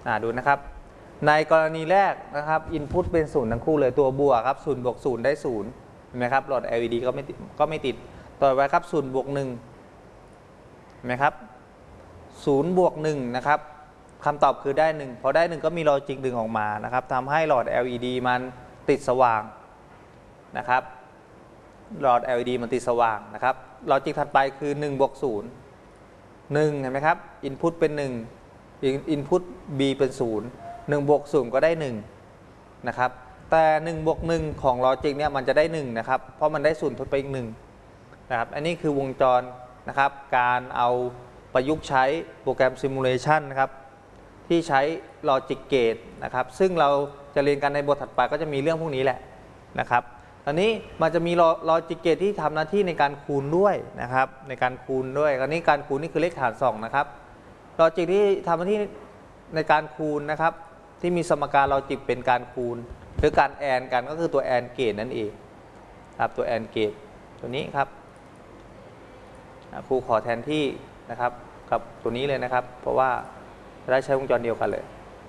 ดูนะครับในกรณีแรกนะครับ Input เป็น0ทั้งคู่เลยตัวบวกครับ0 บวก 0 ได้0เห็นไหมครับหลอด LED ก็ไม่ติดต่อไปครับ0 บวก 1เห็นไหมครับ0 บวก 1นะครับคำตอบคือได้1พอได้1ก็มีลอจิกดึงออกมานะครับทำให้หลอด LED มันติดสว่างนะครับหลอด LED มันติดสว่างนะครับลอจิกถัดไปคือ1 บวก 0 1เห็นไหมครับ Input เป็น1 Input B เป็น0 1 บวก 0 ก็ได้1นะครับแต่1 บวก 1ของลอจิกเนี่ยมันจะได้1นะครับเพราะมันได้0ทดไปอีก1นะครับอันนี้คือวงจรนะครับการเอาประยุกต์ใช้โปรแกรมซิมูเลชันนะครับที่ใช้ลอจิกเกตนะครับซึ่งเราจะเรียนกันในบทถัดไปก็จะมีเรื่องพวกนี้แหละนะครับตอนนี้มันจะมีลอจิกเกตที่ทำหน้าที่ในการคูณด้วยนะครับในการคูณด้วยอันนี้การคูณนี่คือเลขฐาน2นะครับลอจิกที่ทำหน้าที่ในการคูณนะครับที่มีสมการลอจิกเป็นการคูณหรือการแอนกันก็คือตัวแอนเกตนั่นเองครับตัวแอนเกตตัวนี้ครับครูขอแทนที่นะครับกับตัวนี้เลยนะครับเพราะว่าจะได้ใช้วงจรเดียวกันเลย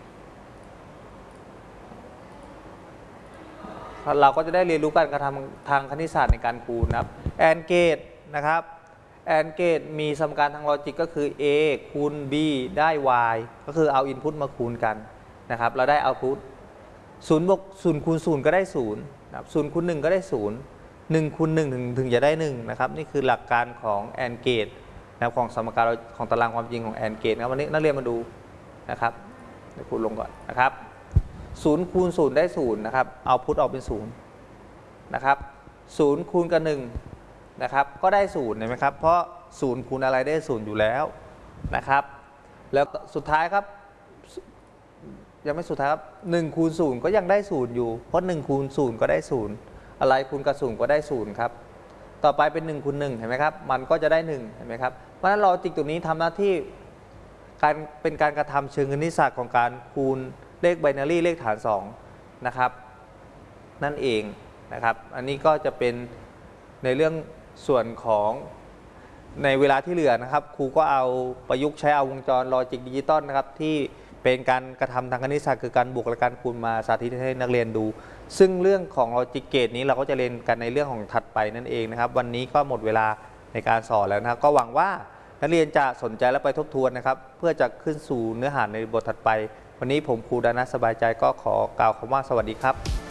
เราก็จะได้เรียนรู้การกระทำทางคณิตศาสตร์ในการคูณนะครับแอนเกตนะครับแอนเกตมีสมการทางลอจิกก็คือ a คูณ b ได้ y ก็คือเอาอินพุตมาคูณกันนะครับเราได้เอาพุต0 บวก 0 คูณ 0 ก็ได้0นะครับ0 คูณ 1 ก็ได้0 1 คูณ 1 ถึงจะได้1นะครับนี่คือหลักการของแอนเกตนะครับของสมการของตารางความจริงของแอนเกตนะวันนี้นักเรียนมาดูนะครับเดี๋ยวครูลงก่อนนะครับ0 คูณ 0 ได้0นะครับเอาพุตออกเป็น0นะครับ0 คูณกับ1นะครับก็ได้0เห็นไหมครับเพราะ0คูณอะไรได้0อยู่แล้วนะครับแล้วสุดท้ายครับยังไม่สุดท้ายครับ1 คูณ 0 ก็ยังได้0อยู่เพราะ1 คูณ 0 ก็ได้0อะไรคูณกับ0ก็ได้0ครับต่อไปเป็น1 คูณ 1เห็นไหมครับมันก็จะได้1เห็นไหมครับเพราะฉะนั้นลอจิกตัวนี้ทำหน้าที่เป็นการกระทำเชิงคณิตศาสตร์ของการคูณเลขไบนารีเลขฐาน2นะครับนั่นเองนะครับอันนี้ก็จะเป็นในเรื่องส่วนของในเวลาที่เหลือนะครับครูก็เอาประยุกต์ใช้เอาวงจรลอจิกดิจิตอลนะครับที่เป็นการกระทำทางคณิตศาสตร์คือการบวกและการคูณมาสาธิตให้นักเรียนดูซึ่งเรื่องของลอจิกเกตนี้เราก็จะเรียนกันในเรื่องของถัดไปนั่นเองนะครับวันนี้ก็หมดเวลาในการสอนแล้วนะครับก็หวังว่านักเรียนจะสนใจและไปทบทวนนะครับเพื่อจะขึ้นสู่เนื้อหาในบทถัดไปวันนี้ผมครูดานะสบายใจก็ขอกล่าวคำว่าสวัสดีครับ